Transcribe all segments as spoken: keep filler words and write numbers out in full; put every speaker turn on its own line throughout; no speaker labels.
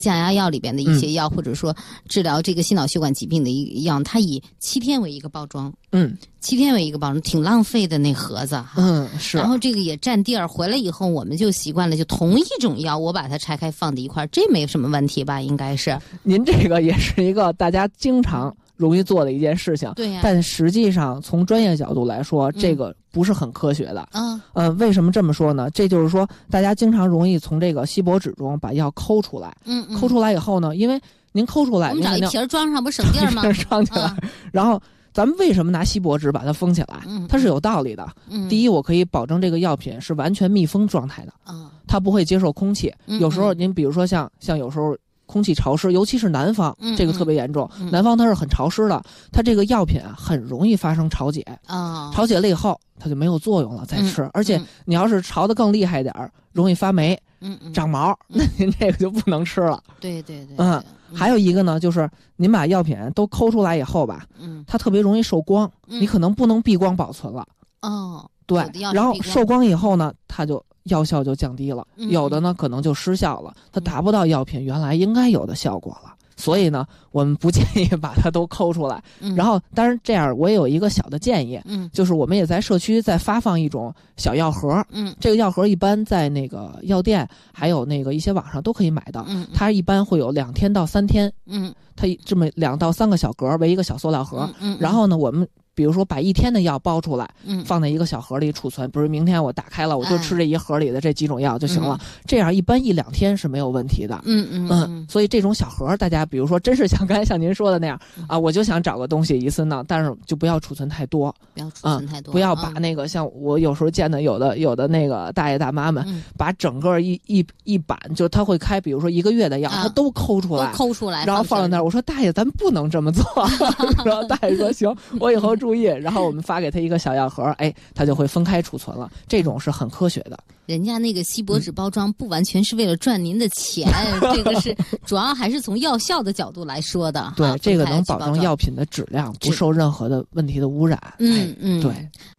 降压药里边的一些药、嗯、或者说治疗这个心脑血管疾病的一样，它以七天为一个包装，
嗯，
七天为一个包装，挺浪费的那盒子哈。
嗯，是。
然后这个也占地儿，回来以后我们就习惯了，就同一种药我把它拆开放在一块儿，这没什么问题吧？应该是。
您这个也是一个大家经常容易做的一件事情，
对呀、啊。
但实际上从专业角度来说，嗯、这个不是很科学的。
嗯。
呃，为什么这么说呢？这就是说，大家经常容易从这个锡箔纸中把药抠出来。
嗯, 嗯。
抠出来以后呢，因为您抠出来，
我们找一瓶装上不省地儿吗？
装起来、嗯，然后咱们为什么拿锡箔纸把它封起来？
嗯，
它是有道理的。
嗯，
第一，我可以保证这个药品是完全密封状态的。
嗯，
它不会接受空气。
嗯、
有时候您比如说像像有时候。空气潮湿，尤其是南方，
嗯、
这个特别严重、
嗯。
南方它是很潮湿的，它这个药品啊很容易发生潮解。
哦，
潮解了以后，它就没有作用了，再吃。
嗯、
而且你要是潮得更厉害一点，容易发霉，
嗯嗯，
长毛，那您这个就不能吃了。
对对对。
嗯，还有一个呢，就是您把药品都抠出来以后吧，
嗯，
它特别容易受光，
嗯、
你可能不能避光保存了。
哦，
对，然后受光以后呢，它就。药效就降低了，有的呢可能就失效了，它达不到药品原来应该有的效果了。所以呢，我们不建议把它都抠出来。
嗯、
然后，当然这样我也有一个小的建议，
嗯，
就是我们也在社区再发放一种小药盒，
嗯，
这个药盒一般在那个药店还有那个一些网上都可以买到，
嗯，
它一般会有两天到三天，
嗯，
它这么两到三个小格为一个小塑料盒，
嗯，嗯
然后呢，我们。比如说把一天的药包出来，
嗯，
放在一个小盒里储存，不是明天我打开了我就吃这一盒里的这几种药就行了，
嗯、
这样一般一两天是没有问题的。
嗯嗯
嗯，所以这种小盒大家比如说真是像刚才像您说的那样、
嗯、
啊，我就想找个东西一次弄，但是就不要储存太多，
不要储存太多，
嗯、不要把那个、嗯、像我有时候见的有的有的那个大爷大妈们，
嗯、
把整个一一一板就他会开，比如说一个月的药，他、
啊、
都抠出来，
都抠出来，
然后放在那儿。我说大爷，咱不能这么做。然后大爷说行，我以后注意。然后我们发给他一个小药盒，哎，他就会分开储存了。这种是很科学的。
人家那个锡箔纸包装不完全是为了赚您的钱，嗯、这个是主要还是从药效的角度来说的。
对，这个能保证药品的质量不受任何的问题的污染。
嗯嗯，
对。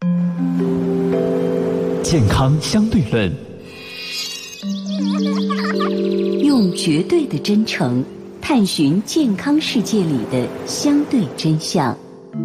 健康相对论，
用绝对的真诚探寻健康世界里的相对真相。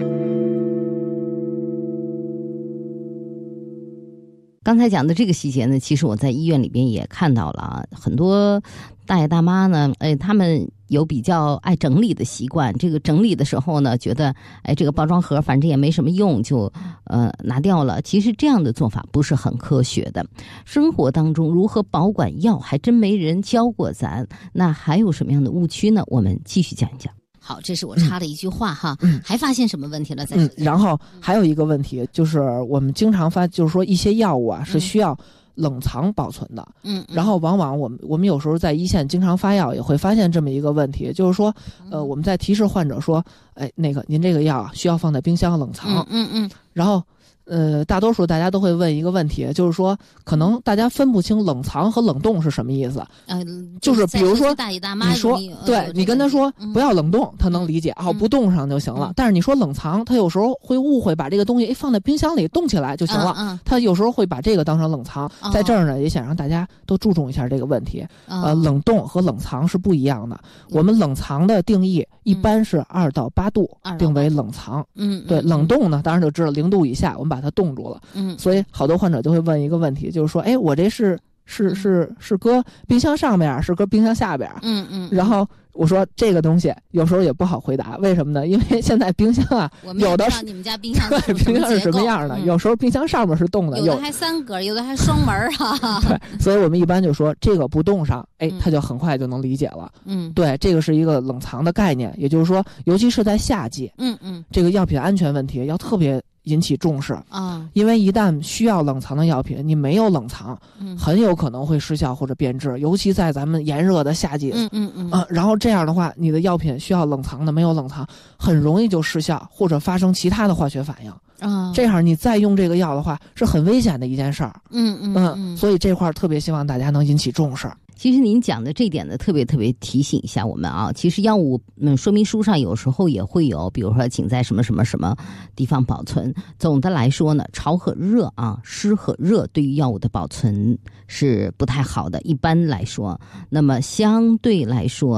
刚才讲的这个细节呢，其实我在医院里边也看到了啊，很多大爷大妈呢，哎，他们有比较爱整理的习惯。这个整理的时候呢，觉得哎，这个包装盒反正也没什么用，就呃拿掉了。其实这样的做法不是很科学的。生活当中如何保管药，还真没人教过咱。那还有什么样的误区呢？我们继续讲一讲。好，这是我插了一句话哈，
嗯、
还发现什么问题了？在
嗯，然后还有一个问题就是我们经常发，就是说一些药物啊、嗯、是需要冷藏保存的，
嗯，
然后往往我们我们有时候在一线经常发药也会发现这么一个问题，就是说，呃，我们在提示患者说，哎，那个您这个药需要放在冰箱冷藏，
嗯嗯嗯，
然后。呃，大多数大家都会问一个问题，就是说，可能大家分不清冷藏和冷冻是什么意思。
呃，
就是比如说，
大爷大妈
你说，对你跟他说不要冷冻，他能理解，哦，不冻上就行了。但是你说冷藏，他有时候会误会，把这个东西哎放在冰箱里冻起来就行了。他有时候会把这个当成冷藏。在这儿呢，也想让大家都注重一下这个问题。呃，冷冻和冷藏是不一样的。我们冷藏的定义一般是二到八度定为冷藏。
嗯，
对，冷冻呢，当然就知道零度以下，我们把它冻住了，
嗯，
所以好多患者就会问一个问题，就是说，哎，我这是是是是搁冰箱上面，是搁冰箱下边，
嗯嗯，
然后我说这个东西有时候也不好回答，为什么呢？因为现在冰箱啊，有的是
你们家冰箱
对冰箱是什么样的、
嗯，
有时候冰箱上面是冻的，
有的还三格，有的还双门哈。
对，所以我们一般就说这个不冻上，哎，他就很快就能理解了。
嗯，
对，这个是一个冷藏的概念，也就是说，尤其是在夏季，
嗯嗯，
这个药品安全问题要特别引起重视
啊，
因为一旦需要冷藏的药品，你没有冷藏，
嗯，
很有可能会失效或者变质，尤其在咱们炎热的夏季，
嗯嗯嗯，
呃，然后这样的话，你的药品需要冷藏的没有冷藏，很容易就失效或者发生其他的化学反应。 啊，这样你再用这个药的话是很危险的一件事儿。
嗯嗯
嗯，所以这块特别希望大家能引起重视。
其实您讲的这点呢，特别特别提醒一下我们啊。其实药物嗯说明书上有时候也会有，比如说请在什么什么什么地方保存。总的来说呢，潮和热啊，湿和热对于药物的保存是不太好的。一般来说，那么相对来说。